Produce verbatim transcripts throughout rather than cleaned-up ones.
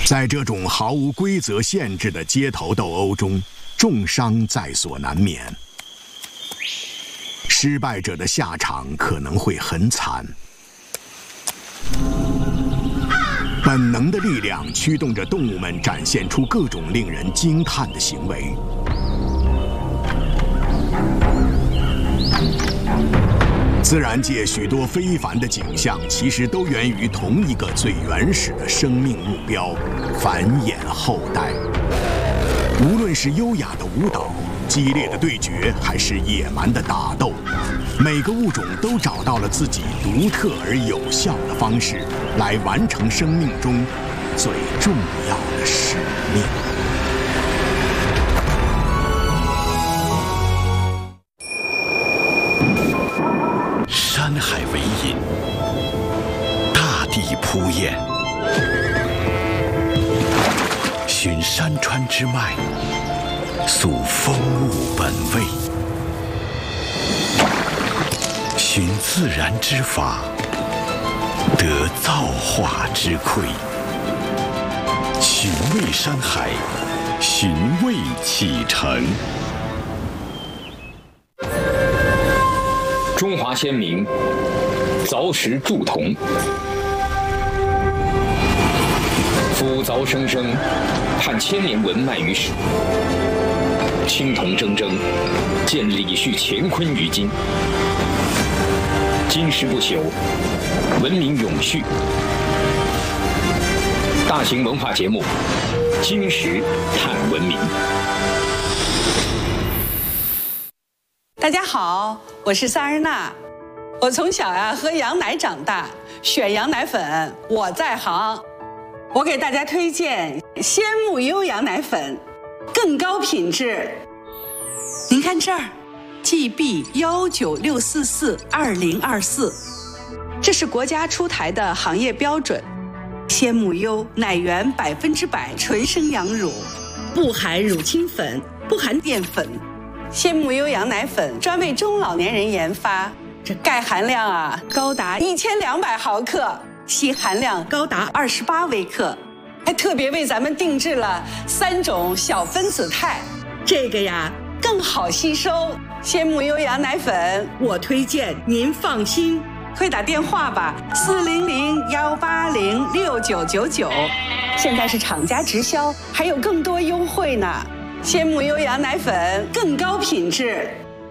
在这种毫无规则限制的街头斗殴中，重伤在所难免。失败者的下场可能会很惨。本能的力量驱动着动物们展现出各种令人惊叹的行为。自然界许多非凡的景象，其实都源于同一个最原始的生命目标——繁衍后代。无论是优雅的舞蹈、激烈的对决，还是野蛮的打斗，每个物种都找到了自己独特而有效的方式，来完成生命中最重要的使命。 山海为引，大地铺衍，寻山川之脉，溯风物本味，寻自然之法，得造化之馈。寻味山海，寻味启程。 中华先民凿石铸铜，夫凿生生，盼千年文脉于史。青铜铮铮，见李旭乾坤于今。金石不朽，文明永续。大型文化节目《金石探文明》。 大家好，我是萨日娜。我从小呀、啊、喝羊奶长大，选羊奶粉我在行。我给大家推荐鲜木优羊奶粉，更高品质。您看这儿 ，G B 幺九六四四二零二四，这是国家出台的行业标准。鲜木优奶源百分之百纯生羊乳，不含乳清粉，不含淀粉。鲜木优羊奶粉专为中老年人研发，这钙含量啊高达一千两百毫克，硒含量高达二十八微克，还特别为咱们定制了三种小分子肽，这个呀更好吸收。鲜木优羊奶粉，我推荐您放心，快打电话吧，四零零幺八零六九九九，现在是厂家直销，还有更多优惠呢。鲜木优羊奶粉更高品质。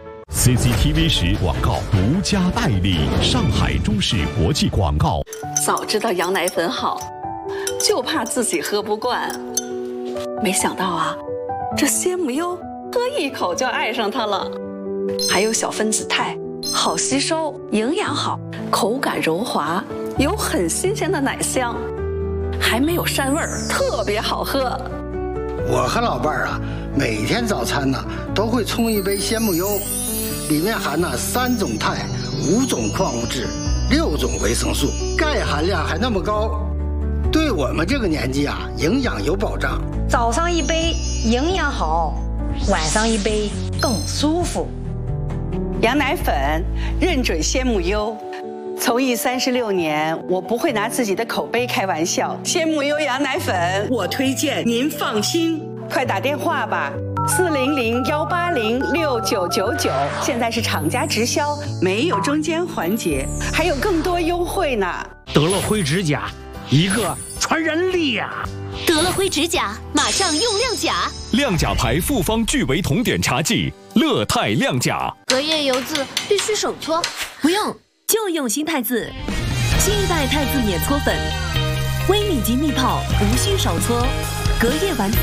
C C T V 十广告独家代理，上海中视国际广告。 早知道羊奶粉好，就怕自己喝不惯。没想到啊，这鲜木优喝一口就爱上它了。还有小分子肽，好吸收，营养好，口感柔滑，有很新鲜的奶香，还没有膻味儿，特别好喝。 我和老伴儿啊，每天早餐呢都会冲一杯鲜木优，里面含了三种肽、五种矿物质、六种维生素，钙含量还那么高，对我们这个年纪啊，营养有保障。 早上一杯营养好，晚上一杯更舒服。 羊奶粉认准鲜木优。从艺三十六年，我不会拿自己的口碑开玩笑。鲜木优羊奶粉，我推荐您放心，快打电话吧，四零零幺八零六九九九，现在是厂家直销，没有中间环节，还有更多优惠呢。 得了灰指甲，一个传染力呀、啊！ 得了灰指甲，马上用亮甲。 亮甲牌复方聚维酮碘茶剂，乐泰亮甲。 隔夜油渍必须手搓， 不用。就用新汰渍，新一代汰渍碾搓粉，微米级密泡，无需手搓，隔夜完肤